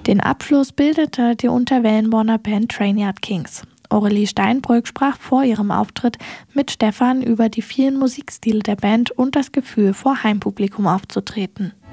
Den Abschluss bildete die Unterwellenborner Band Trainyard Kings. Aurelie Steinbrück sprach vor ihrem Auftritt mit Stefan über die vielen Musikstile der Band und das Gefühl, vor Heimpublikum aufzutreten.